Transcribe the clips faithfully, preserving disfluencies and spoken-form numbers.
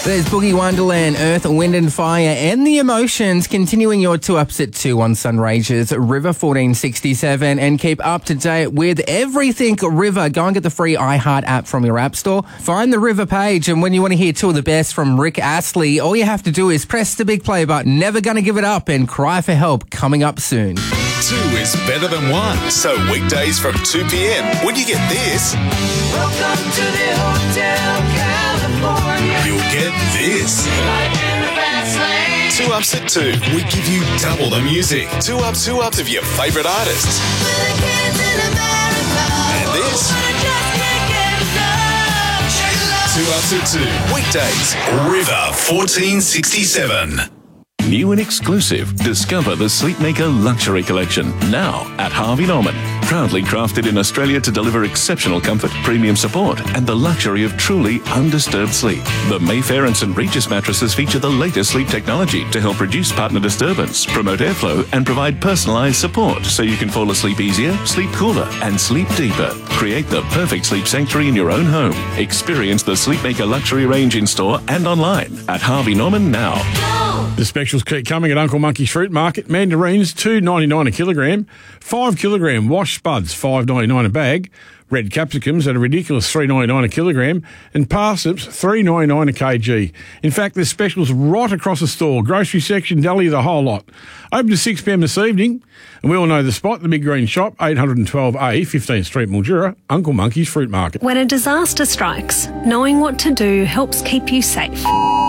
There's Boogie Wonderland, Earth, Wind and Fire and the Emotions, continuing your two ups at two on Sunraysia's River fourteen sixty-seven, and keep up to date with everything River. Go and get the free iHeart app from your app store. Find the River page, and when you want to hear two of the best from Rick Astley, all you have to do is press the big play button. Never Gonna Give It Up and Cry for Help coming up soon. Two is better than one. So weekdays from two p.m. when you get this, Welcome to the Hotel California. you'll get this. Life in the fast lane. Two ups at two. We give you double the music. Two ups, two ups of your favourite artists. For the kids in America. And this. Wanna just can't get enough. Shake love. Two ups at two. Weekdays. River fourteen sixty-seven. New and exclusive, discover the Sleepmaker Luxury Collection, now at Harvey Norman. Proudly crafted in Australia to deliver exceptional comfort, premium support, and the luxury of truly undisturbed sleep. The Mayfair and St Regis mattresses feature the latest sleep technology to help reduce partner disturbance, promote airflow, and provide personalised support so you can fall asleep easier, sleep cooler, and sleep deeper. Create the perfect sleep sanctuary in your own home. Experience the Sleepmaker Luxury range in store and online at Harvey Norman now. The specials keep coming at Uncle Monkey's Fruit Market. Mandarins, two dollars ninety-nine a kilogram. five kilogram washed spuds, five dollars ninety-nine a bag. Red capsicums at a ridiculous three dollars ninety-nine a kilogram. And parsnips, three dollars ninety-nine a kg. In fact, there's specials right across the store. Grocery section, deli, the whole lot. Open to six p.m. this evening. And we all know the spot, the Big Green Shop, eight twelve A, fifteenth Street, Mildura, Uncle Monkey's Fruit Market. When a disaster strikes, knowing what to do helps keep you safe.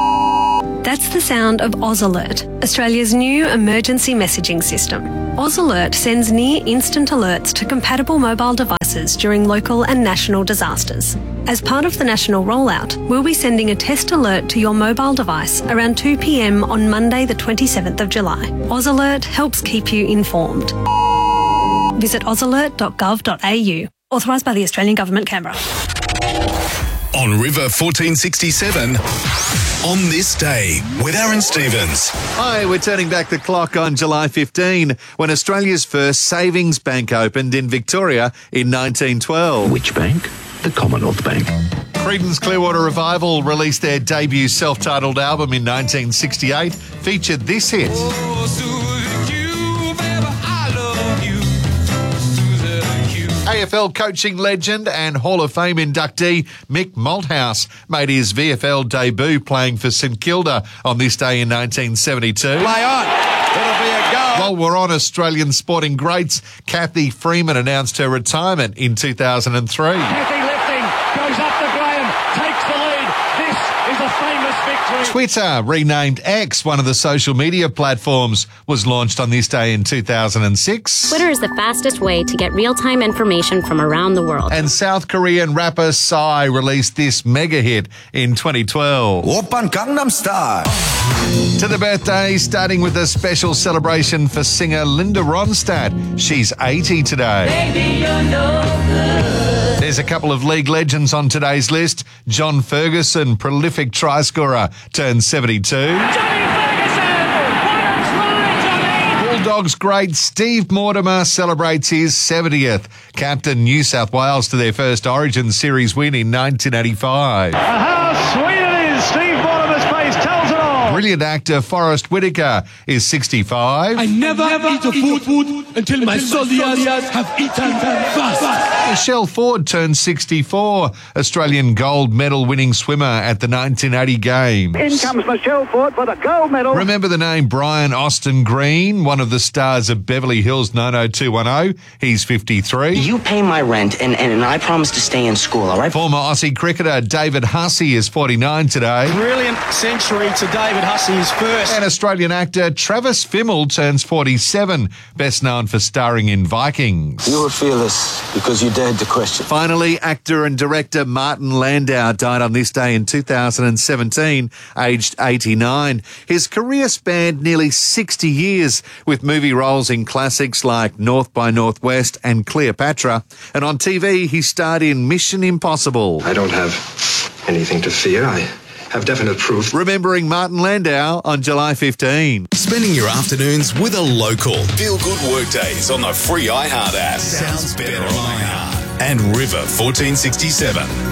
That's the sound of Oz Alert, Australia's new emergency messaging system. Oz Alert sends near-instant alerts to compatible mobile devices during local and national disasters. As part of the national rollout, we'll be sending a test alert to your mobile device around two p.m. on Monday the twenty-seventh of July. Oz Alert helps keep you informed. Visit oz alert dot gov dot a u. Authorised by the Australian Government, Canberra. On River fourteen sixty-seven, on this day with Aaron Stevens. Hi, we're turning back the clock on July fifteenth when Australia's first savings bank opened in Victoria in nineteen twelve. Which bank? The Commonwealth Bank. Creedence Clearwater Revival released their debut self-titled album in nineteen sixty-eight, featured this hit. A F L coaching legend and Hall of Fame inductee Mick Malthouse made his V F L debut playing for St Kilda on this day in nineteen seventy-two. Play on. It'll be a goal. While we're on Australian sporting greats, Kathy Freeman announced her retirement in two thousand three. Kathy lifting, goes up to Graham, takes the lead. This is a famous victory. Twitter, renamed X, one of the social media platforms, was launched on this day in two thousand six. Twitter is the fastest way to get real-time information from around the world. And South Korean rapper Psy released this mega hit in twenty twelve. Oppan Gangnam Style. To the birthdays, starting with a special celebration for singer Linda Ronstadt. She's eighty today. Baby, you're no good. There's a couple of league legends on today's list. John Ferguson, prolific try scorer, turned seventy-two. Johnny Ferguson! What a try, Johnny! Bulldogs great Steve Mortimer celebrates his seventieth. Captain New South Wales to their first Origin Series win in nineteen eighty-five. How sweet it is. Steve Mortimer's face tells it all. Brilliant actor Forrest Whitaker is sixty-five. I never, never eat a food, food until my soldiers have eaten fast. Michelle Ford turned sixty-four. Australian gold medal winning swimmer at the nineteen eighty Games. In comes Michelle Ford for the gold medal. Remember the name Brian Austin Green, one of the stars of Beverly Hills nine oh two one oh? He's fifty-three. You pay my rent, and, and, and I promise to stay in school, all right? Former Aussie cricketer David Hussey is forty-nine today. Brilliant century to David Hussey's first. And Australian actor Travis Fimmel turns forty-seven, best known for starring in Vikings. You were fearless because you dared to question. Finally, actor and director Martin Landau died on this day in two thousand seventeen, aged eighty-nine. His career spanned nearly sixty years, with movie roles in classics like North by Northwest and Cleopatra. And on T V, he starred in Mission Impossible. I don't have anything to fear. I have definite proof. Remembering Martin Landau on July fifteenth. Spending your afternoons with a local. Feel good workdays on the free iHeart app. Sounds better on iHeart. And River fourteen sixty-seven.